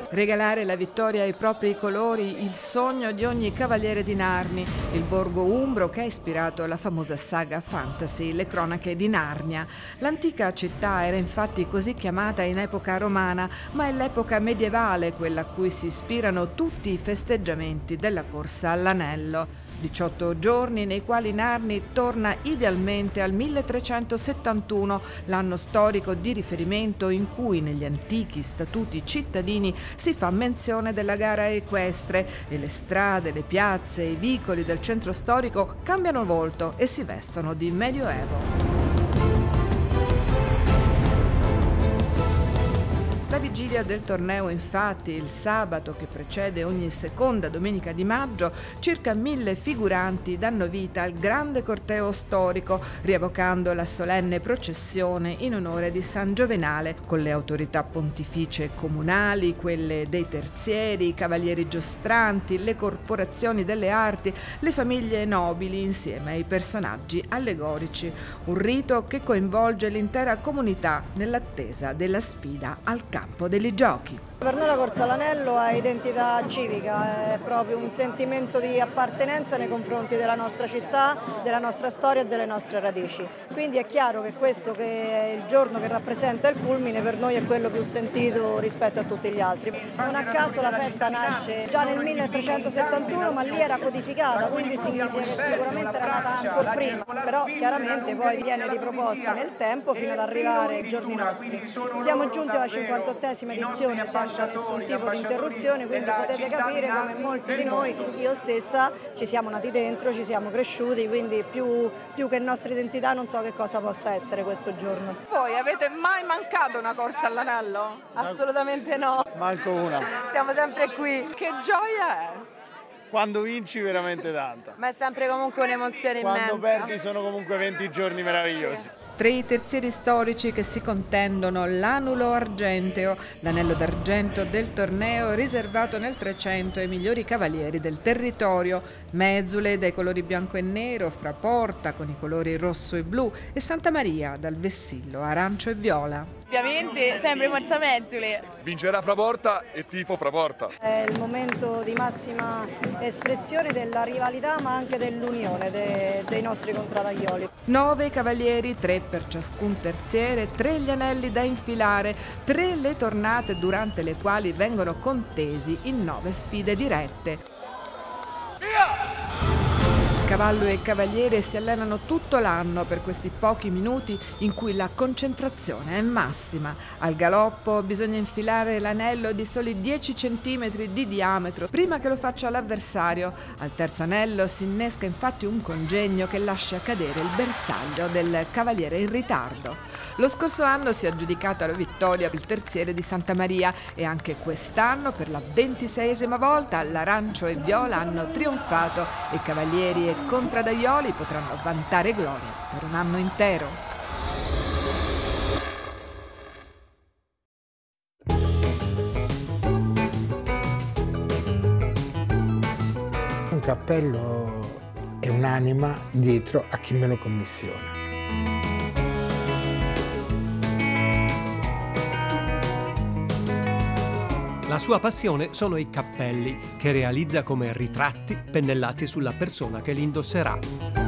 Regalare la vittoria ai propri colori, il sogno di ogni cavaliere di Narni, il borgo umbro che ha ispirato la famosa saga fantasy Le cronache di Narnia. L'antica città era infatti così chiamata in epoca romana, ma è l'epoca medievale quella a cui si ispirano tutti i festeggiamenti della corsa all'anello. 18 giorni nei quali Narni torna idealmente al 1371, l'anno storico di riferimento in cui negli antichi statuti cittadini si fa menzione della gara equestre e le strade, le piazze e i vicoli del centro storico cambiano volto e si vestono di medioevo. La vigilia del torneo, infatti, il sabato che precede ogni seconda domenica di maggio, circa 1000 figuranti danno vita al grande corteo storico, rievocando la solenne processione in onore di San Giovenale, con le autorità pontificie comunali, quelle dei terzieri, i cavalieri giostranti, le corporazioni delle arti, le famiglie nobili insieme ai personaggi allegorici. Un rito che coinvolge l'intera comunità nell'attesa della sfida al campo degli giochi. Per noi la corsa all'anello ha identità civica, è proprio un sentimento di appartenenza nei confronti della nostra città, della nostra storia e delle nostre radici. Quindi è chiaro che questo, che è il giorno che rappresenta il culmine, per noi è quello più sentito rispetto a tutti gli altri. Non a caso la festa nasce già nel 1371, ma lì era codificata, quindi significa che sicuramente era nata ancora prima, però chiaramente poi viene riproposta nel tempo fino ad arrivare ai giorni nostri. Siamo giunti alla 58esima edizione senza nessun tipo di interruzione, quindi potete capire come molti di noi, io stessa, ci siamo nati dentro, ci siamo cresciuti, quindi più che nostra identità non so che cosa possa essere questo giorno. Voi avete mai mancato una corsa all'anello? Assolutamente no. Manco una. Siamo sempre qui. Che gioia è! Quando vinci veramente tanta. Ma è sempre comunque un'emozione immensa. Quando perdi sono comunque 20 giorni meravigliosi. Tra i terzieri storici che si contendono l'anulo argenteo, l'anello d'argento del torneo riservato nel 300 ai migliori cavalieri del territorio, Mezzule dai colori bianco e nero, Fraporta con i colori rosso e blu e Santa Maria dal vessillo arancio e viola. Ovviamente sempre Forza Mezzule. Vincerà Fraporta e tifo Fraporta. È il momento di massima espressione della rivalità ma anche dell'unione dei nostri contrattaioli. 9 cavalieri, 3 per ciascun terziere, 3 gli anelli da infilare, 3 le tornate durante le quali vengono contesi in 9 sfide dirette. Cavallo e cavaliere si allenano tutto l'anno per questi pochi minuti in cui la concentrazione è massima. Al galoppo bisogna infilare l'anello di soli 10 cm di diametro prima che lo faccia l'avversario. Al terzo anello si innesca infatti un congegno che lascia cadere il bersaglio del cavaliere in ritardo. Lo scorso anno si è aggiudicato la vittoria il terziere di Santa Maria e anche quest'anno per la 26esima volta l'arancio e viola hanno trionfato e cavalieri e contraddaioli potranno vantare gloria per un anno intero. Un cappello è un'anima dietro a chi me lo commissiona. La sua passione sono i cappelli, che realizza come ritratti pennellati sulla persona che li indosserà.